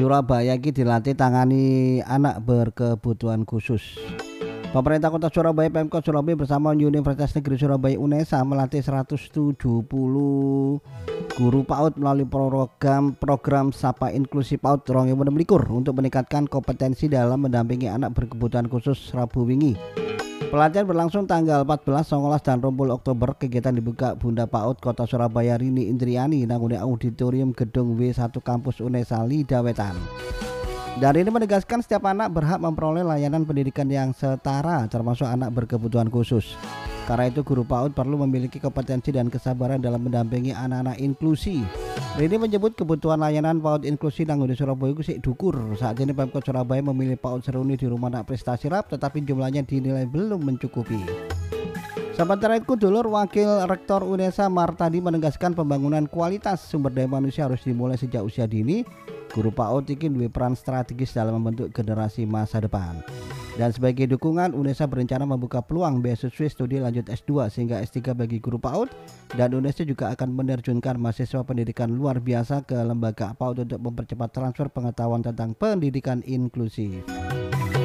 Surabaya iki dilatih tangani anak berkebutuhan khusus. Pemerintah Kota Surabaya Pemkot Surabaya bersama Universitas Negeri Surabaya UNESA melatih 170 guru PAUD melalui program Sapa Inklusi PAUD 2026 untuk meningkatkan kompetensi dalam mendampingi anak berkebutuhan khusus Rabu wingi. Pelatihan berlangsung tanggal 14, 19 dan 20 Oktober. Kegiatan dibuka Bunda PAUD Kota Surabaya Rini Indriani nanggone auditorium gedung W1 kampus UNESA Lida Wetan. Dan ini menegaskan setiap anak berhak memperoleh layanan pendidikan yang setara, termasuk anak berkebutuhan khusus. Karena itu guru PAUD perlu memiliki kompetensi dan kesabaran dalam mendampingi anak-anak inklusi. Rini menyebut kebutuhan layanan PAUD inklusi nang di Surabaya itu dukur. Saat ini Pemkot Surabaya memilih PAUD Seruni di Rumah Anak Prestasi RAP, tetapi jumlahnya dinilai belum mencukupi. Sementara itu dulur Wakil Rektor UNESA Martadi menegaskan pembangunan kualitas sumber daya manusia harus dimulai sejak usia dini. Guru PAUD iki duwe peran strategis dalam membentuk generasi masa depan. Dan sebagai dukungan, UNESA berencana membuka peluang beasiswa studi lanjut S2 sehingga S3 bagi guru PAUD, dan UNESA juga akan menerjunkan mahasiswa pendidikan luar biasa ke lembaga PAUD untuk mempercepat transfer pengetahuan tentang pendidikan inklusif.